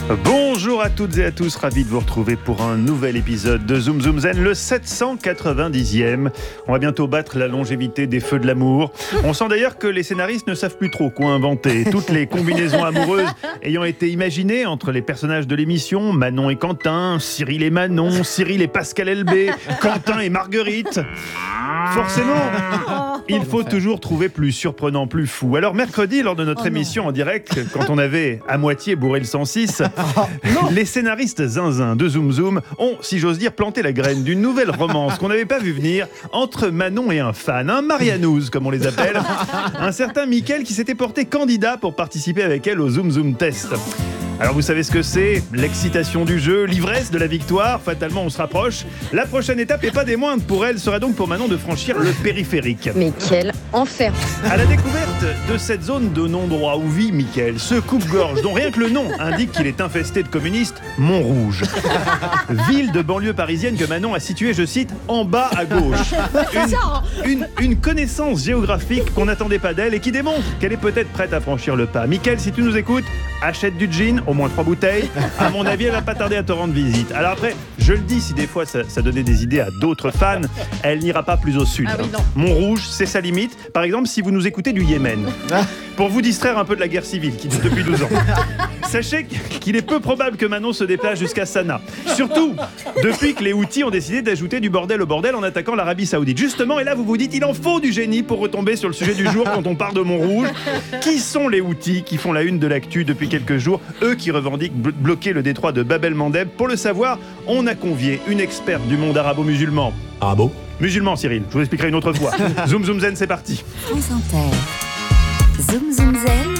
Bonjour à toutes et à tous, ravi de vous retrouver pour un nouvel épisode de Zoom Zoom Zen, le 790e. On va bientôt battre la longévité des feux de l'amour. On sent d'ailleurs que les scénaristes ne savent plus trop quoi inventer. Toutes les combinaisons amoureuses ayant été imaginées entre les personnages de l'émission, Manon et Quentin, Cyril et Manon, Cyril et Pascal Elbé, Quentin et Marguerite. Forcément, il faut toujours trouver plus surprenant, plus fou. Alors mercredi, lors de notre émission en direct, quand on avait à moitié bourré le 106, les scénaristes zinzins de Zoom Zoom ont, si j'ose dire, planté la graine d'une nouvelle romance qu'on n'avait pas vu venir entre Manon et un fan, un Marianouz comme on les appelle, un certain Mickaël qui s'était porté candidat pour participer avec elle au Zoom Zoom Test. Alors vous savez ce que c'est, l'excitation du jeu, l'ivresse de la victoire, fatalement on se rapproche. La prochaine étape, et pas des moindres pour elle, sera donc pour Manon de franchir le périphérique. Mais quel enfer! À la découverte de cette zone de non-droit où vit Mickaël, ce coupe-gorge dont rien que le nom indique qu'il est infesté de communistes, Montrouge. Ville de banlieue parisienne que Manon a située, je cite, en bas à gauche. Une connaissance géographique qu'on n'attendait pas d'elle et qui démontre qu'elle est peut-être prête à franchir le pas. Mickaël, si tu nous écoutes, achète du gin, au moins 3 bouteilles. À mon avis, elle va pas tarder à te rendre visite. Alors après, je le dis, si des fois ça donnait des idées à d'autres fans, elle n'ira pas plus au sud. Ah oui, non. Montrouge, c'est sa limite. Par exemple, si vous nous écoutez du Yémen, pour vous distraire un peu de la guerre civile qui dure depuis 12 ans. Sachez qu'il est peu probable que Manon se déplace jusqu'à Sanaa. Surtout depuis que les Houthis ont décidé d'ajouter du bordel au bordel en attaquant l'Arabie Saoudite. Justement, et là vous vous dites, il en faut du génie pour retomber sur le sujet du jour quand on parle de Montrouge. Qui sont les Houthis qui font la une de l'actu depuis quelques jours? Eux qui revendiquent bloquer le détroit de Bab el-Mandeb. Pour le savoir, on a convié une experte du monde arabo-musulman. Arabo? Musulman, Cyril. Je vous expliquerai une autre fois. Zoom Zoom Zen, c'est parti. France Inter. Zoom Zoom Zen.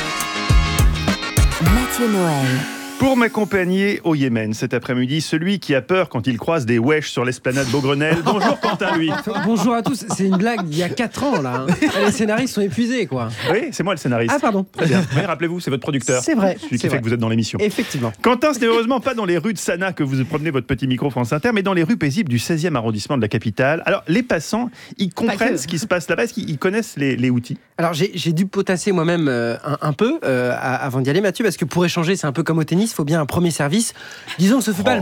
Mathieu Noël. Pour m'accompagner au Yémen cet après-midi, celui qui a peur quand il croise des wesh sur l'esplanade Beaugrenelle. Bonjour Quentin, lui. Bonjour à tous, c'est une blague d'il y a 4 ans là. Les scénaristes sont épuisés quoi. Oui, c'est moi le scénariste. Ah pardon. Très bien. Oui, rappelez-vous, c'est votre producteur. C'est vrai. Celui qui fait que vous êtes dans l'émission. Effectivement. Quentin, ce n'est heureusement pas dans les rues de Sanaa que vous promenez votre petit micro France Inter, mais dans les rues paisibles du 16e arrondissement de la capitale. Alors, les passants, ils comprennent ce qui se passe là-bas. Est-ce qu'ils connaissent les Houthis? Alors j'ai dû potasser moi-même un peu avant d'y aller, Mathieu, parce que pour échanger, c'est un peu comme au tennis, il faut bien un premier service. Disons que ce ne fut pas le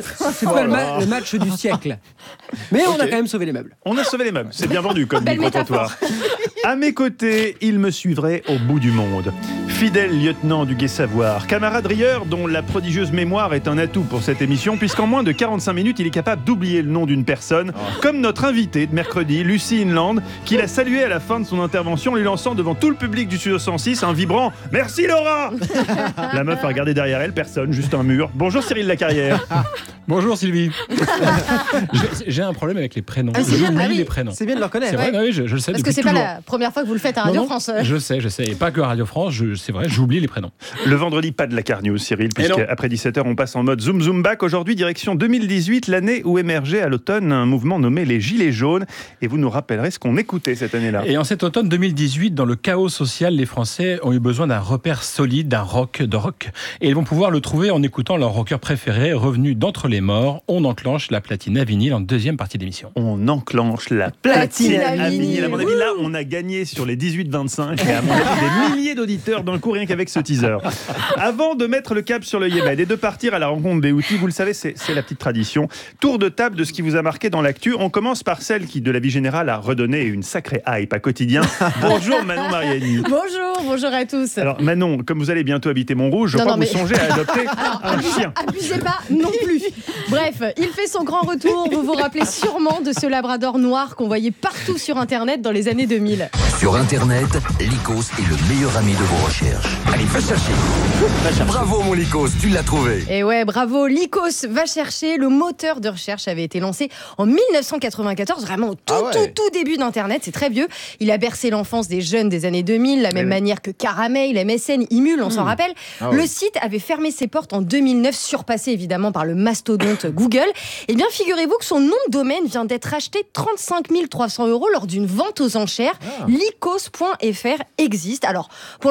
match du siècle. Mais on a quand même sauvé les meubles. On a sauvé les meubles, c'est bien vendu comme micro-trottoir. À mes côtés, il me suivrait au bout du monde. Fidèle lieutenant du Gai Savoir, camarade rieur dont la prodigieuse mémoire est un atout pour cette émission, puisqu'en moins de 45 minutes, il est capable d'oublier le nom d'une personne, comme notre invitée de mercredi, Lucie Inland, qui l'a salué à la fin de son intervention, lui lançant devant tout le public du Studio 106 un vibrant « Merci Laura !» La meuf a regardé derrière elle, personne, juste un mur. Bonjour Cyril Lacarrière. Bonjour Sylvie. J'ai un problème avec les prénoms. J'oublie les prénoms. C'est bien de le reconnaître. C'est vrai, oui, je le sais. Parce que c'est toujours. pas la première fois que vous le faites à Radio France. Je sais. Et pas que à Radio France, c'est vrai, j'oublie les prénoms. Le vendredi, pas de la Carnews, Cyril, puisqu'après 17h, on passe en mode Zoom Zoom Back. Aujourd'hui, direction 2018, l'année où émergeait à l'automne un mouvement nommé les Gilets jaunes. Et vous nous rappellerez ce qu'on écoutait cette année-là. Et en cet automne 2018, dans le chaos social, les Français ont eu besoin d'un repère solide, d'un rock. Et ils vont pouvoir le trouver en écoutant leur rocker préféré, revenu d'entre les morts. On enclenche la platine à vinyle en deuxième partie d'émission. On enclenche la platine à vinyle. À mon avis, là, on a gagné sur les 18-25. Et à mon avis, des milliers d'auditeurs d'un coup, rien qu'avec ce teaser. Avant de mettre le cap sur le Yémen et de partir à la rencontre des Houthis, vous le savez, c'est la petite tradition. Tour de table de ce qui vous a marqué dans l'actu. On commence par celle qui, de la vie générale, a redonné une sacrée hype à quotidien. Bonjour Manon Mariani. Bonjour à tous. Alors Manon, comme vous allez bientôt habiter Montrouge, je crois que vous songez à adopter un chien. Abusez pas non plus. Bref, il fait son grand retour. Vous vous rappelez sûrement de ce labrador noir qu'on voyait partout sur Internet dans les années 2000. Sur Internet, Lycos est le meilleur ami de vos recherches. Allez, va chercher. Bravo mon Lycos, tu l'as trouvé. Et ouais, bravo, Lycos va chercher. Le moteur de recherche avait été lancé en 1994, vraiment au tout début d'Internet, c'est très vieux. Il a bercé l'enfance des jeunes des années 2000, la même manière que Caramel, MSN, Imul, on s'en rappelle. Le site avait fermé ses portes en 2009, surpassé évidemment par le mastodonte Google. Eh bien, figurez-vous que son nom de domaine vient d'être acheté 35 300 € lors d'une vente aux enchères. Lycos.fr existe. Alors, pour le moment, le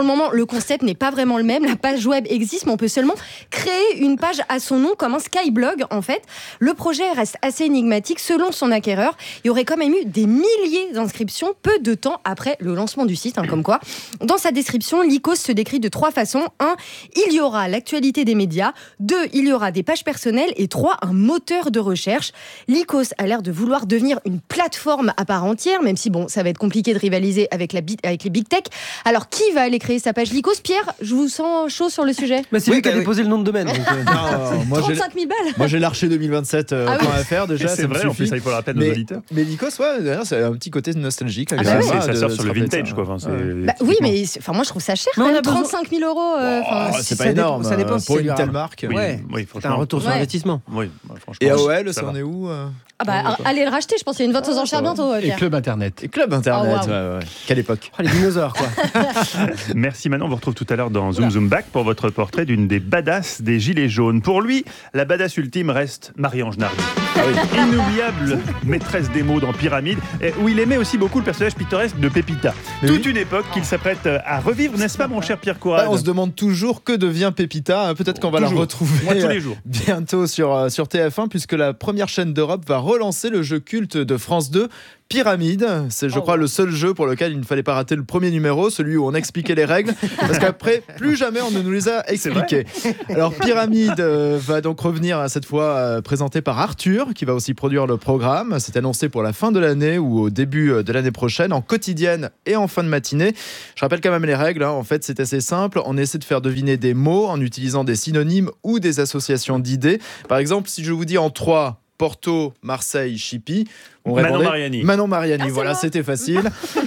le concept n'est pas vraiment le même. La page web existe, mais on peut seulement créer une page à son nom comme un Skyblog en fait. Le projet reste assez énigmatique. Selon son acquéreur, il y aurait quand même eu des milliers d'inscriptions peu de temps après le lancement du site, comme quoi. Dans sa description, Lycos se décrit de 3 façons. 1, il y aura l'actualité des médias. 2, il y aura des pages personnelles. Et 3, un moteur de recherche. Lycos a l'air de vouloir devenir une plateforme à part entière, même si ça va être compliqué de rivaliser avec les big tech. Alors, qui va aller créer sa page Lycos? Pierre, je vous sens chaud sur le sujet. C'est lui qui a déposé le nom de domaine. Donc, moi, 35 000 balles. Moi, j'ai l'archer 2027.fr déjà. C'est vrai, en plus, ça il faut le rappel nos auditeurs. Mais Lycos, c'est un petit côté nostalgique. Ça sort sur le vintage, quoi. Oui, mais moi, je trouve ça cher. Quand même, 35 000 €. C'est pas énorme. Ça dépend pour une telle marque. Oui, c'est un retour sur investissement. Oui, franchement. Et AOL, ça en est où? Allez le racheter, je pense qu'il y a une vente aux enchères bientôt. Et Club Internet. Et Club Internet, Oh, wow. Quelle époque. Les dinosaures, quoi. Merci Manon, on vous retrouve tout à l'heure dans Zoom Zoom Back pour votre portrait d'une des badass des Gilets jaunes. Pour lui, la badass ultime reste Marie-Ange Nardi. Inoubliable maîtresse des mots dans Pyramide, où il aimait aussi beaucoup le personnage pittoresque de Pépita. Toute une époque qu'il s'apprête à revivre, n'est-ce pas mon cher Pierre Courade? On se demande toujours que devient Pépita. Peut-être qu'on va la retrouver moi, tous les jours. Bientôt sur TF1, puisque la première chaîne d'Europe va relancer le jeu culte de France 2, Pyramide. C'est, je crois, le seul jeu pour lequel il ne fallait pas rater le premier numéro, celui où on expliquait les règles, parce qu'après, plus jamais on ne nous les a expliquées. Alors, Pyramide va donc revenir cette fois présenté par Arthur, qui va aussi produire le programme. C'est annoncé pour la fin de l'année ou au début de l'année prochaine, en quotidienne et en fin de matinée. Je rappelle quand même les règles. En fait, c'est assez simple. On essaie de faire deviner des mots en utilisant des synonymes ou des associations d'idées. Par exemple, si je vous dis en 3, Porto, Marseille, Chipi, Manon Mariani, voilà, c'était facile.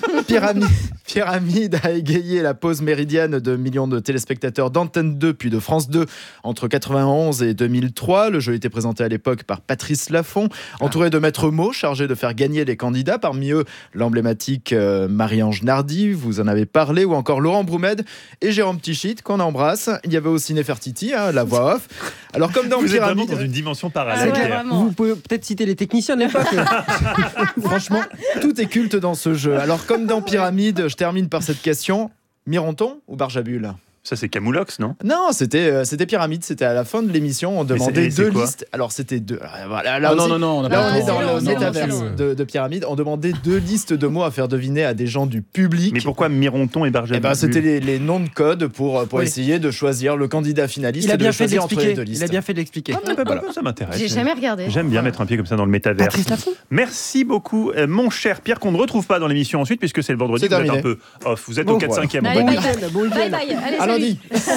Pyramide a égayé la pause méridienne de millions de téléspectateurs d'Antenne 2 puis de France 2 entre 91 et 2003. Le jeu était présenté à l'époque par Patrice Laffont, entouré de maîtres mots chargés de faire gagner les candidats. Parmi eux, l'emblématique Marie-Ange Nardi, vous en avez parlé, ou encore Laurent Broumed et Jérôme Tichit, qu'on embrasse. Il y avait aussi Nefertiti, la voix off. Alors, comme dans vous êtes Pyramide, vraiment dans une dimension parallèle. Vous pouvez peut-être citer les techniciens de l'époque. Franchement, tout est culte dans ce jeu. Alors, comme dans Pyramide, je termine par cette question. Mironton ou Barjabul? Ça, c'est Camoulox, non? Non, c'était Pyramide. C'était à la fin de l'émission. On demandait deux listes. Alors, c'était deux. Voilà, là, on est dans le métaverse de Pyramide. On demandait 2 listes de mots à faire deviner à des gens du public. Mais pourquoi Mironton et Barjabul? C'était les noms de code pour essayer de choisir le candidat finaliste. Il a bien fait de entre les 2 listes. Il a bien fait de l'expliquer. Ça m'intéresse. J'ai jamais regardé. J'aime bien mettre un pied comme ça dans le métavers. Patrice Laffont. Merci beaucoup, mon cher Pierre, qu'on ne retrouve pas dans l'émission ensuite, puisque c'est le vendredi. Vous êtes un peu off. Vous êtes au 4-5e. Bye bye. À lundi.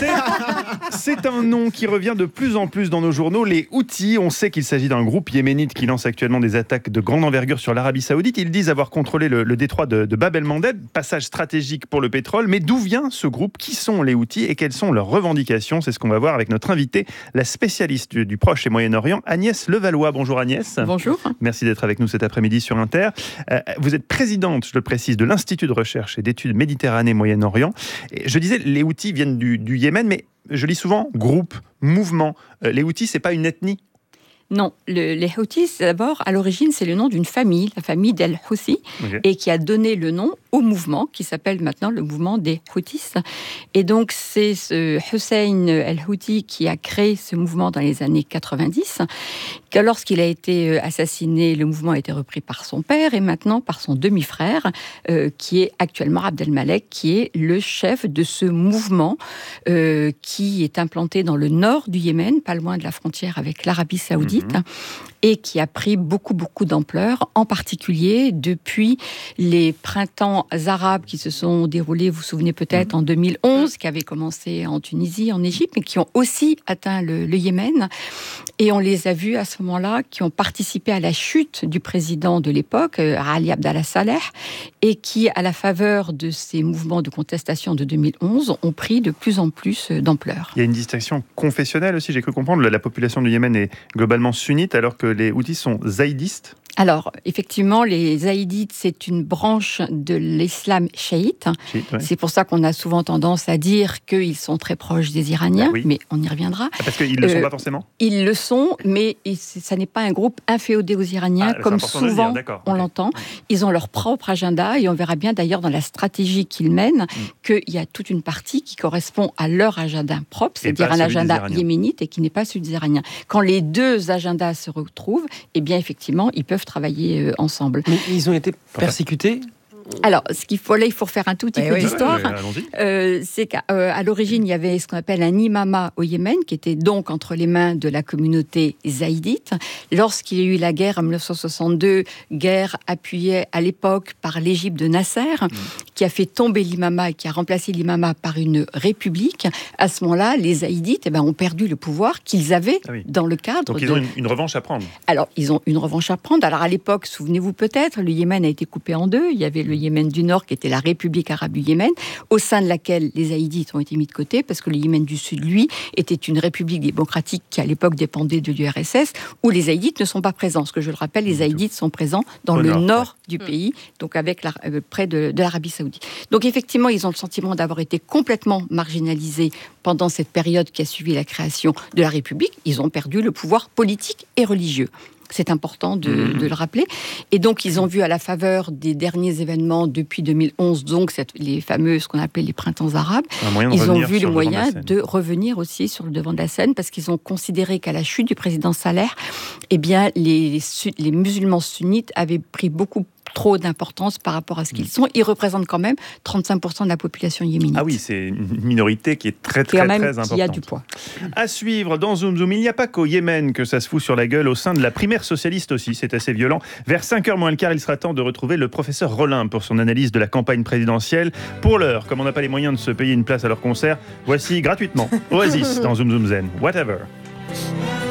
C'est un nom qui revient de plus en plus dans nos journaux, les Houthis. On sait qu'il s'agit d'un groupe yéménite qui lance actuellement des attaques de grande envergure sur l'Arabie Saoudite. Ils disent avoir contrôlé le détroit de Bab el-Mandeb, passage stratégique pour le pétrole. Mais d'où vient ce groupe? Qui sont les Houthis et quelles sont leurs revendications? C'est ce qu'on va voir avec notre invitée, la spécialiste du Proche et Moyen-Orient, Agnès Levallois. Bonjour Agnès. Bonjour. Merci d'être avec nous cet après-midi sur Inter. Vous êtes présidente, je le précise, de l'Institut de recherche et d'études Méditerranée-Moyen-Orient. Je disais, les Houthis viennent du Yémen, mais je lis souvent groupe, mouvement. Les Houthis, c'est pas une ethnie? Non, les Houthis, d'abord, à l'origine, c'est le nom d'une famille, la famille d'El-Houthi, et qui a donné le nom au mouvement, qui s'appelle maintenant le mouvement des Houthis. Et donc, c'est ce Hussein El-Houthi qui a créé ce mouvement dans les années 90, que lorsqu'il a été assassiné, le mouvement a été repris par son père et maintenant par son demi-frère, qui est actuellement Abdelmalek, qui est le chef de ce mouvement qui est implanté dans le nord du Yémen, pas loin de la frontière avec l'Arabie Saoudite, et qui a pris beaucoup d'ampleur, en particulier depuis les printemps arabes qui se sont déroulés, vous vous souvenez peut-être, en 2011, qui avaient commencé en Tunisie, en Égypte, mais qui ont aussi atteint le Yémen. Et on les a vus à ce moment-là, qui ont participé à la chute du président de l'époque, Ali Abdallah Saleh, et qui, à la faveur de ces mouvements de contestation de 2011, ont pris de plus en plus d'ampleur. Il y a une distinction confessionnelle aussi, j'ai cru comprendre. La population du Yémen est globalement sunnite, alors que les Houthis sont zaïdistes. Alors, effectivement, les zaïdites, c'est une branche de l'islam chiite. C'est pour ça qu'on a souvent tendance à dire qu'ils sont très proches des Iraniens, mais on y reviendra. Parce qu'ils ne le sont pas forcément ? Ils le sont, mais ça n'est pas un groupe inféodé aux Iraniens, comme souvent on l'entend. Ils ont leur propre agenda, et on verra bien d'ailleurs dans la stratégie qu'ils mènent qu'il y a toute une partie qui correspond à leur agenda propre, c'est-à-dire un agenda yéménite et qui n'est pas celui des Iraniens. Quand les deux agendas se retrouvent, eh bien effectivement, ils peuvent travailler ensemble. Mais ils ont été persécutés ? Alors, il faut refaire un tout petit peu d'histoire. C'est qu'à l'origine, il y avait ce qu'on appelle un imama au Yémen, qui était donc entre les mains de la communauté zaïdite. Lorsqu'il y a eu la guerre en 1962, guerre appuyée à l'époque par l'Égypte de Nasser, qui a fait tomber l'imama et qui a remplacé l'imama par une république, à ce moment-là, les zaïdites ont perdu le pouvoir qu'ils avaient dans le cadre. Donc ils ont une revanche à prendre. Alors, ils ont une revanche à prendre. Alors, à l'époque, souvenez-vous peut-être, le Yémen a été coupé en deux. Il y avait le Yémen du Nord, qui était la République arabe du Yémen, au sein de laquelle les Zaïdites ont été mis de côté, parce que le Yémen du Sud, lui, était une république démocratique qui, à l'époque, dépendait de l'URSS, où les Zaïdites ne sont pas présents. Parce que, je le rappelle, les Zaïdites sont présents dans le nord du pays, donc près de l'Arabie Saoudite. Donc, effectivement, ils ont le sentiment d'avoir été complètement marginalisés pendant cette période qui a suivi la création de la République. Ils ont perdu le pouvoir politique et religieux. C'est important de le rappeler. Et donc, ils ont vu à la faveur des derniers événements depuis 2011, donc les fameux, ce qu'on appelait les printemps arabes, ils ont vu le moyen de revenir aussi sur le devant de la scène, parce qu'ils ont considéré qu'à la chute du président Saleh, eh bien, les musulmans sunnites avaient pris beaucoup trop d'importance par rapport à ce qu'ils sont. Ils représentent quand même 35% de la population yéménite. Ah oui, c'est une minorité qui est très importante. Qui a du poids. À suivre dans Zoom Zoom, il n'y a pas qu'au Yémen que ça se fout sur la gueule, au sein de la primaire socialiste aussi, c'est assez violent. Vers 5h moins le quart, il sera temps de retrouver le professeur Rollin pour son analyse de la campagne présidentielle. Pour l'heure, comme on n'a pas les moyens de se payer une place à leur concert, voici gratuitement Oasis dans Zoom Zoom Zen. Whatever.